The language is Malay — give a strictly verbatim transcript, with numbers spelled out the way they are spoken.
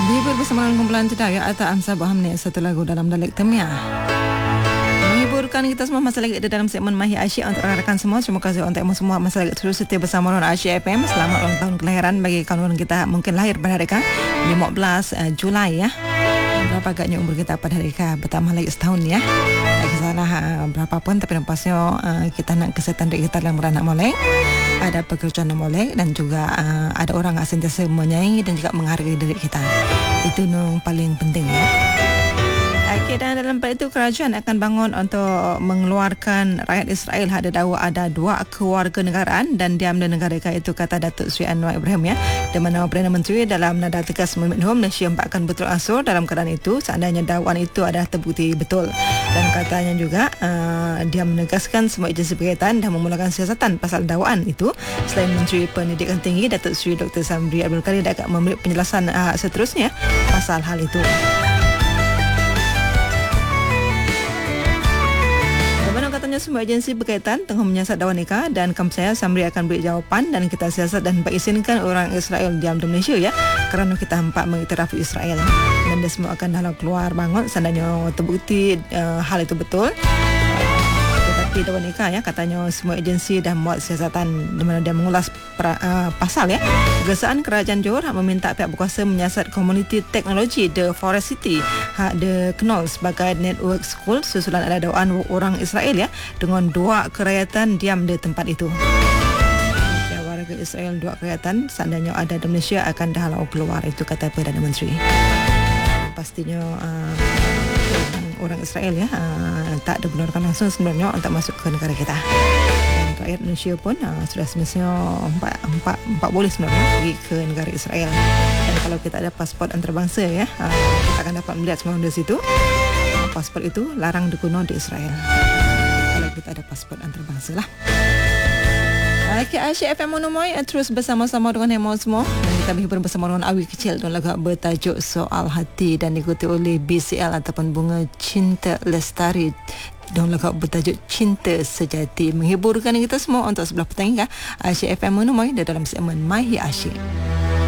Menghibur bersama dengan kumpulan cedak ya Atta Amsa Bohamni satu lagu dalam Dalek Temia. Menghiburkan kita semua masa lagi ada dalam segmen Mahir Asyik untuk rakan semua. Terima kasih untuk semua masa lagi terus setia bersama dengan Asyik F M. Selamat ulang tahun kelahiran bagi kawan-kawan kita mungkin lahir pada hari kan lima belas Julai ya. Berapa agaknya umur kita pada hari kan bertambah lagi setahun ya. Tak kisahlah uh, berapa pun tapi nampaknya uh, kita nak kesihatan diri kita dalam beranak molek. Ada pekerjaan yang molek dan juga uh, ada orang yang sentiasa menyayangi dan juga menghargai diri kita. Itu yang paling penting ya. Okay, dan dalam pada itu kerajaan akan bangun untuk mengeluarkan rakyat Israel ada dawa ada dua kewarganegaraan dan diam di negara itu kata Datuk Seri Anwar Ibrahim ya. Di mana Perdana Menteri dalam nada tegas meminta Malaysia akan betul asur dalam keadaan itu seandainya dakwaan itu adalah terbukti betul. Dan katanya juga uh, dia menegaskan semua agensi berkaitan dah memulakan siasatan pasal dakwaan itu. Selain Menteri Pendidikan Tinggi Datuk Seri Doktor Samri Abdul Kadir akan memberi penjelasan uh, seterusnya pasal hal itu. Katanya semua agensi berkaitan tengah menyiasat dakwaan nikah dan kam saya Samri akan beri jawapan dan kita siasat dan berizinkan orang Israel diam di Malaysia ya kerana kita hampak mengiktiraf Israel dan dia semua akan dalam keluar bangun seandainya terbukti uh, hal itu betul. Tetapi dakwaan nikah ya katanya semua agensi dah buat siasatan di mana dia mengulas pra, uh, pasal ya. Kegesaan Kerajaan Johor meminta pihak berkuasa menyiasat komuniti teknologi The Forest City hak The Knoll sebagai network school susulan ada dakwaan orang Israel ya dengan dua kerakyatan diam di tempat itu. Ya, warga Israel dua kerakyatan seandainya ada di Malaysia akan dah halau keluar itu kata Perdana Menteri. Pastinya uh, orang Israel ya uh, tak dibenarkan langsung sebenarnya untuk masuk ke negara kita. Dan rakyat Malaysia pun uh, sudah semestinya empat, empat, empat boleh sebenarnya pergi ke negara Israel. Dan kalau kita ada pasport antarabangsa ya uh, kita akan dapat melihat semua di situ. Uh, pasport itu larang digunakan di Israel. Kalau kita ada pasport antarabangsa lah. Okay, Asyik F M Monomoy terus bersama-sama dengan Hemo semua dan kita berhibur bersama dengan Awi Kecil dengan lagu bertajuk Soal Hati dan diikuti oleh B C L ataupun Bunga Cinta Lestari dengan lagu bertajuk Cinta Sejati. Menghiburkan kita semua untuk sebelah petang ya Asyik F M Monomoy dalam segmen Mahir Asyik.